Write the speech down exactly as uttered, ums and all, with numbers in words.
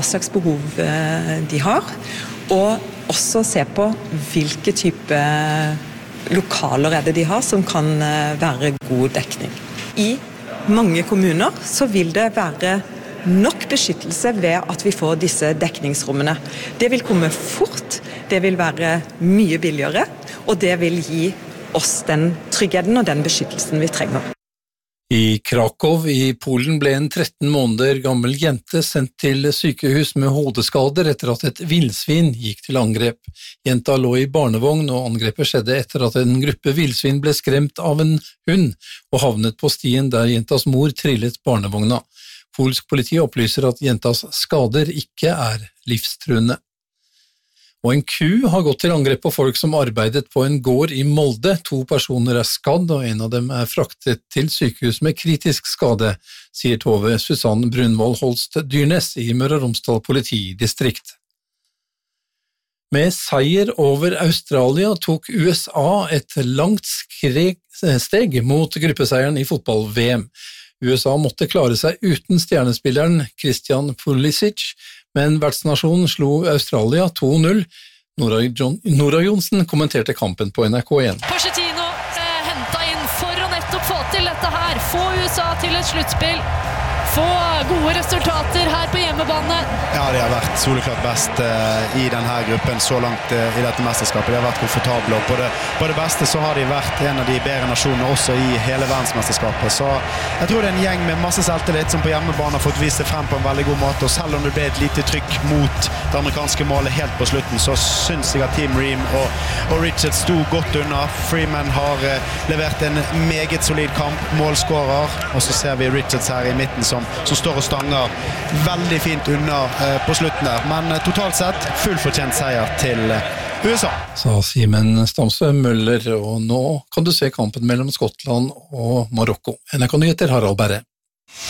slags behov de har, og også se på hvilke type lokaler er det de har som kan være god dekning. I mange kommuner så vil det være nok beskyttelse ved at vi får disse dekningsrommene. Det vil komme fort, det vil være mye billigere, og det vil gi oss den tryggheten og den beskyttelsen vi trenger. I Krakow i Polen ble en tretten måneder gammel jente sendt til sykehus med hodeskader etter at et villsvin gikk til angrep. Jenta lå i barnevogn, og angrepet skjedde etter at en gruppe villsvin ble skremt av en hund og havnet på stien der jentas mor trillet barnevogna. Polsk politi opplyser at jentas skader ikke er livstruende. Og en ku har gått til angrep på folk som arbeidet på en gård i Molde. To personer er skadd, og en av dem er fraktet til sykehus med kritisk skade, sier Tove Susanne Brunvoll Holst Dyrnes i Møre og Romsdal politidistrikt. Med seier over Australia tok U S A et langt steg mot gruppeseieren i fotball-V M. U S A måtte klare seg uten stjernespilleren Christian Pulisic, men vertsnasjonen slo Australia to null. Nora, John, Nora Johnsen kommenterte kampen på N R K one. Pochettino eh, hentet inn for å nettopp få til dette her, få U S A til et sluttspill, få gode resultater her på hjemmebane. Ja, de har vært soleklart best uh, i denne gruppen så langt uh, i dette mesterskapet. De har vært komfortable, og på det, på det beste så har de vært en av de bedre nasjonene også i hele verdensmesterskapet. Så jeg tror det er en gjeng med masse selvtillit som på hjemmebane har fått vist seg frem på en veldig god måte, og selv om det ble et lite trykk mot det amerikanske målet helt på slutten, så synes jeg at Team Ream og, og Richard sto godt unna. Freeman har uh, levert en meget solid kamp, målskårer, og så ser vi Richards her i midten som som står og stanger veldig fint unna eh, på slutten der, men eh, totalt sett fullfortjent seier til eh, U S A. Sa Simen Stamsø Møller, og nå kan du se kampen mellom Skottland og Marokko. N R K Nyheter, Harald Berre.